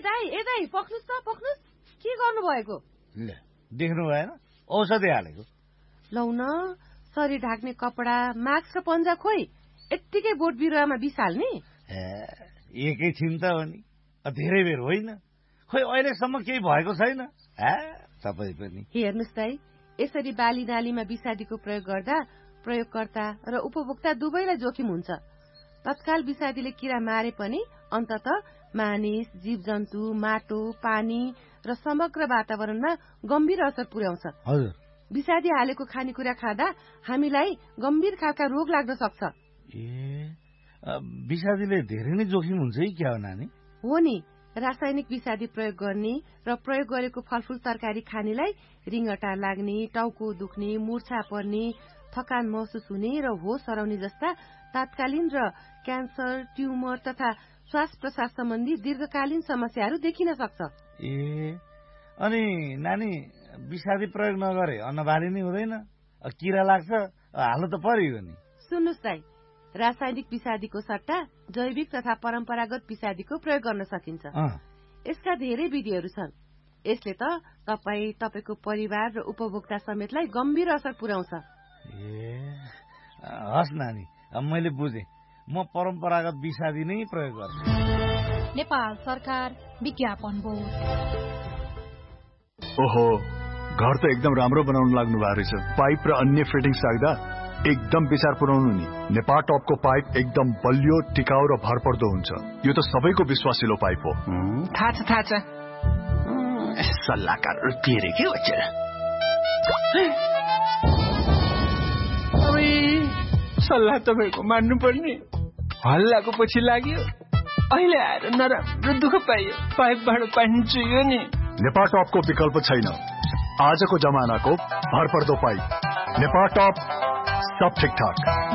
दाइ पक्नुस् त पक्नुस्। के गर्नु भएको? ल देख्नु भएन, औषधि हालेको। लौ न, शरीर ढाक्ने कपडा, मास्क र पन्जा खोइ यत्तिकै बोट बिरुवामा बिसाल्ने? एकैछिन त हो नि, धेरै बेर होइन। खोइ अहिलेसम्म केही भएको छैन। तपाईँ पनि हेर्नुस् दाइ, यसरी बाली नालीमा विषादीको प्रयोग गर्दा प्रयोगकर्ता र उपभोक्ता दुवैलाई जोखिम हुन्छ। तत्काल विषादीले किरा मारे पनि अन्तत मानिस, जीवजन्तु, माटो, पानी र समग्र वातावरणमा गम्भीर असर पुर्याउँछ। हजुर, विषादी हालेको खानेकुरा खाँदा हामीलाई गम्भीर खालका रोग लाग्न सक्छ। विषादीले धेरै नै जोखिम हुन्छ है क्या हो नानी? हो नि, रासायनिक विषादी प्रयोग गर्ने र प्रयोग गरेको फलफूल तरकारी खानेलाई रिङ्गटा लाग्ने, टाउको दुख्ने, मूर्छा पर्ने, थकान महसुस हुने र होस हराउने जस्ता तात्कालीन र क्यान्सर, ट्युमर तथा श्वास प्रश्वास सम्बन्धी दीर्घकालीन समस्याहरू देखिन सक्छ। अनि नानी, विषादी प्रयोग नगरे अन्नबाली नै हुँदैन, किरा लाग्छ, हाल्नु त पर्यो नि। सुन्नुस् दाइ, रासायनिक विषादीको सट्टा जैविक तथा परम्परागत विषादीको प्रयोग गर्न सकिन्छ। यसका धेरै विधिहरू छन्। यसले त तपाईँ, तपाईँको परिवार र उपभोक्ता समेतलाई गम्भीर असर पुर्याउँछ। हस् नानी, मैले बुझेँ। म परम्परागत विषादी नै प्रयोग गर्छु। नेपाल सरकार विज्ञापन बोर्ड। ओहो, घर त एकदम राम्रो बनाउन लाग्नु भएको रहेछ। पाइप र अन्य फिटिङ्स राख्दा एकदम विचार पुर्याउनु नि। नेपाल टपको पाइप एकदम बलियो, टिकाउ र भरपर्दो हुन्छ। यो त सबैको विश्वासिलो पाइप हो। थाहा छ। सल्लाहकार तेरे के हो? सल्लाह तपाईँको मान्नु पर्ने। हल्लाको पछि लाग्यो, अहिले आएर नराम्रो दुःख पाइयो। पाइपबाट पानी चुइयो नि। नेपाल टपको विकल्प छैन। आजको जमानाको भरपर्दो पाइप नेपाल टप, सब ठिकठाक।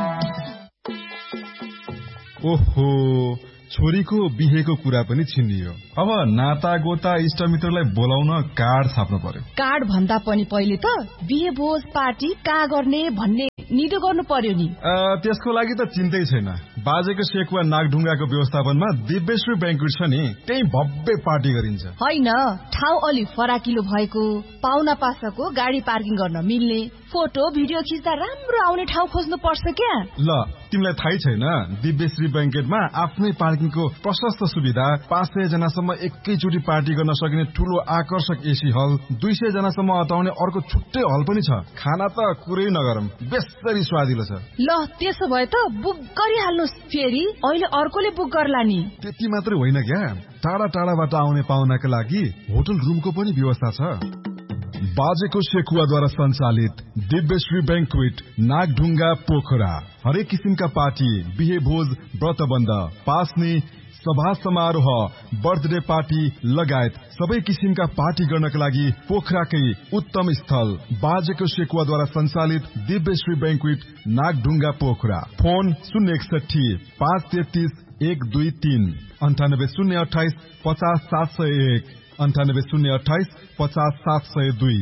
ओहो, छोरीको बिहेको कुरा पनि छिनियो। अब नाता गोता इष्टमित्रलाई बोलाउन कार्ड छाप्नु पर्यो। कार्ड भन्दा पनि पहिले त बिहे भोज पार्टी कहाँ गर्ने भन्ने निदो गर्नु पर्यो नि। त्यसको लागि त चिन्तै छैन। बाजेको सेकुवा नागढुङ्गाको व्यवस्थापनमा दिव्यश्री ब्याङ्क्वेट छ नि, त्यही भव्य पार्टी गरिन्छ। होइन, ठाउँ अलि फराकिलो भएको, पाहुना पासाको गाडी पार्किङ गर्न मिल्ने, फोटो भिडियो खिच्दा राम्रो आउने ठाउँ खोज्नु पर्छ क्या। ल, तिमीलाई थाहै छैन, दिव्यश्री ब्याङ्केटमा आफ्नै पार्किङको प्रशस्त सुविधा, 500 जनासम्म एकैचोटि पार्टी गर्न सकिने ठूलो आकर्षक एसी हल, 200 जनासम्म अटाउने अर्को छुट्टै हल पनि छ। खाना त कुरै नगरौँ, बेसरी स्वादिलो छ। ल, त्यसो भए त बुक गरिहाल्नुहोस्। फेरि अहिले अर्कोले बुक गर्ला नि। त्यति मात्रै होइन क्या, टाढा टाढाबाट आउने पाहुनाका लागि होटल रुमको पनि व्यवस्था छ। बाजेको सेकुवाद्वारा सञ्चालित दिव्यश्री ब्याङ्क्वेट नागढुङ्गा पोखरा हरेक किसिमका पार्टी, बिहे भोज, व्रतबन्ध, पास्ने, सभा समारोह, बर्थडे पार्टी लगायत सबै किसिमका पार्टी गर्नका लागि पोखराकै उत्तम स्थल बाजेको सेकुवाद्वारा सञ्चालित दिव्यश्री ब्याङ्क्वेट नागढुङ्गा पोखरा। फोन 061 533 123 98028 50 701 98028 50 702।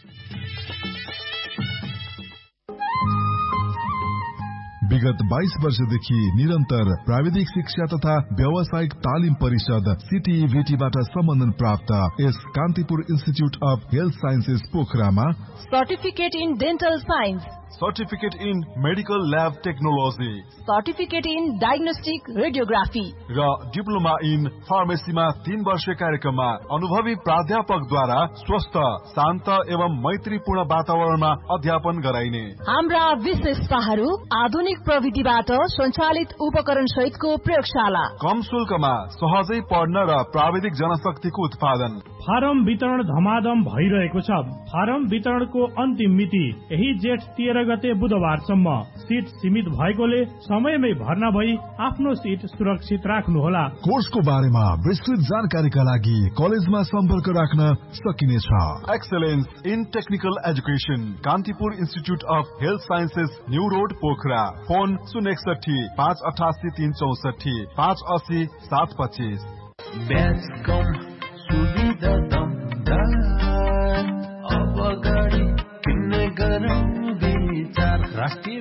विगत 22 वर्षदेखि निरन्तर प्राविधिक शिक्षा तथा व्यावसायिक तालिम परिषद CTEVT-बाट सम्बन्धन प्राप्त यस Kantipur institute of health sciences पोखरामा certificate in dental science, certificate in medical lab technology, certificate in diagnostic radiography र डिप्लोमा इन फार्मेसीमा 3 वर्षीय कार्यक्रममा अनुभवी प्राध्यापकद्वारा स्वस्थ, शान्त एवं मैत्रीपूर्ण वातावरणमा अध्यापन गराइने। हाम्रा विशेषताहरू आधुनिक प्रविधिबाट सञ्चालित उपकरण सहितको प्रयोगशाला, कम शुल्कमा सहजै पढ्न र प्राविधिक जनशक्तिको उत्पादन। फारम वितरण धमाधम भइरहेको छ। फारम वितरणको अन्तिम मिति यही जेठ 13 गते बुधबारसम्म। सीट सीमित भएकोले समयमै भर्ना भई आफ्नो सीट सुरक्षित राख्नुहोला। कोर्सको बारेमा विस्तृत जानकारीका लागि कलेजमा सम्पर्क राख्न सकिनेछ। Excellence in technical education, Kantipur institute of health sciences, new road Pokhara. Phone 061 588 364 580 725। ब्याज कम, सुविधा दमदार, अब गाडी किन्ने गरौँ विचार। राष्ट्रिय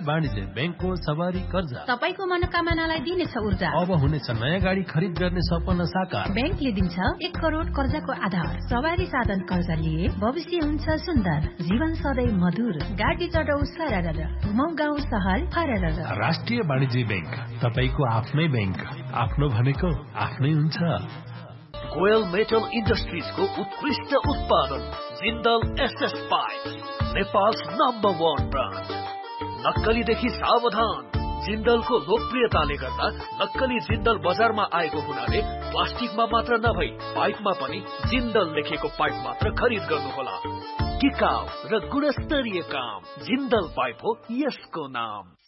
वाणिज्य बैंकको सवारी कर्जा तपाईको मनोकामनालाई दिनेछ ऊर्जा। अब हुनेछ नयाँ गाडी खरिद गर्ने सपना साकार। बैंकले दिन्छ 1 करोड कर्जाको आधार। सवारी साधन कर्जा लिए भविष्य हुन्छ सुन्दर, जीवन सधैँ मधुर। गाडी चढाउ सरर, घुमाउ गाउँ सहर फरर। राष्ट्रिय वाणिज्य बैंक, तपाईको आफ्नै बैंक। आफ्नो भनेको आफ्नै हुन्छ। गोयल मेटल इन्डस्ट्रिजको उत्कृष्ट उत्पादन Jindal SS pipe, Nepal's number 1 brand. नक्कलीदेखि सावधान। जिन्दलको लोकप्रियताले गर्दा नक्कली जिन्दल बजारमा आएको हुनाले प्लास्टिकमा मात्र नभई पाइपमा पनि जिन्दल लेखेको पाइप मात्र खरिद गर्नुहोला। टिकाउ र गुणस्तरीय काम, जिन्दल पाइप हो यसको नाम।